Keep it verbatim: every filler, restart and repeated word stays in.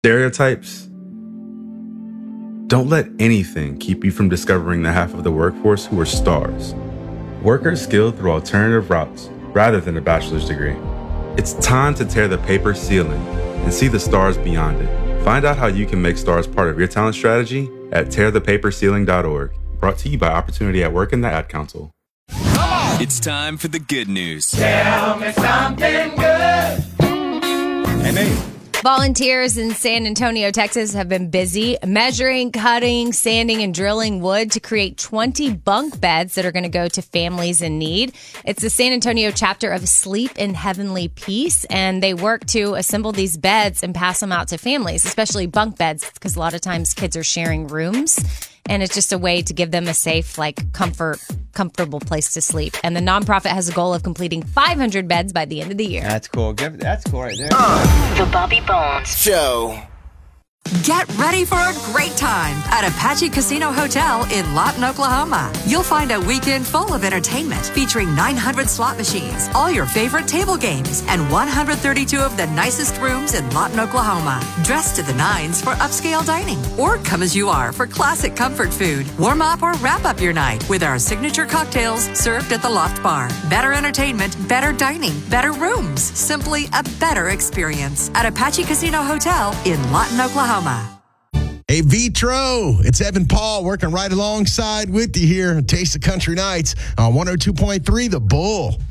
Stereotypes? Don't let anything keep you from discovering the half of the workforce who are stars. Workers skilled through alternative routes rather than a bachelor's degree. It's time to tear the paper ceiling and see the stars beyond it. Find out how you can make stars part of your talent strategy at tear the paper ceiling dot org. Brought to you by Opportunity at Work and the Ad Council. It's time for the good news. Tell me something good. Hey, mate. Volunteers in San Antonio, Texas have been busy measuring, cutting, sanding, and drilling wood to create twenty bunk beds that are going to go to families in need. It's the San Antonio chapter of Sleep in Heavenly Peace, and they work to assemble these beds and pass them out to families, especially bunk beds, because a lot of times kids are sharing rooms. And it's just a way to give them a safe, like, comfort, comfortable place to sleep. And the nonprofit has a goal of completing five hundred beds by the end of the year. That's cool. That's cool right there. The Bobby Bones Show. Get ready for a great time at Apache Casino Hotel in Lawton, Oklahoma. You'll find a weekend full of entertainment featuring nine hundred slot machines, all your favorite table games, and one hundred thirty-two of the nicest rooms in Lawton, Oklahoma. Dress to the nines for upscale dining, or come as you are for classic comfort food. Warm up or wrap up your night with our signature cocktails served at the Loft Bar. Better entertainment, better dining, better rooms. Simply a better experience at Apache Casino Hotel in Lawton, Oklahoma. Hey, Vitro, it's Evan Paul working right alongside with you here on Taste of Country Nights on one oh two point three The Bull.